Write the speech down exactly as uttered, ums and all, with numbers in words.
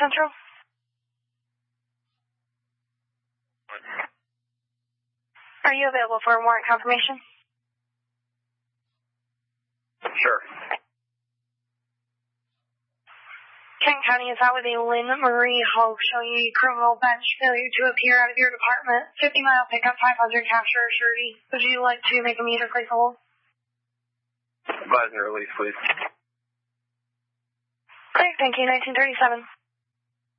Central. Are you available for a warrant confirmation? Sure. Kent County is out with a Lynn Marie Hogue showing a criminal bench failure to appear out of your department. fifty mile pickup, five hundred capture surety. Would you like to make a meter, place a hold? Advise and release, please. Great, thank you. nineteen thirty-seven.